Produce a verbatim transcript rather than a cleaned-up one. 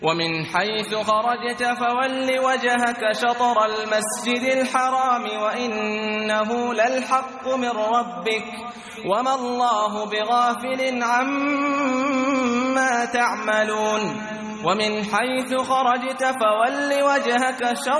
ومن حيث خرجت فول وجهك شطر المسجد الحرام وإنه للحق من ربك وما الله بغافل عما تعملون. ومن حيث خرجت فول وجهك شطر